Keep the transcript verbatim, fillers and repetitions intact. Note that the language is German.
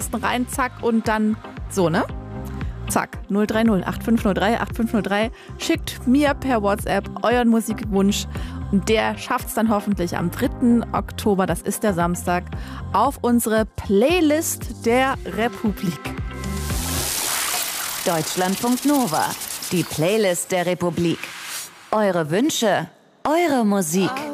besten rein, zack, und dann so, ne? Zack, null drei null acht fünf null drei acht fünf null drei. Schickt mir per WhatsApp euren Musikwunsch. Und der schafft es dann hoffentlich am dritten Oktober, das ist der Samstag, auf unsere Playlist der Republik. Deutschlandfunk Nova, die Playlist der Republik. Eure Wünsche, eure Musik.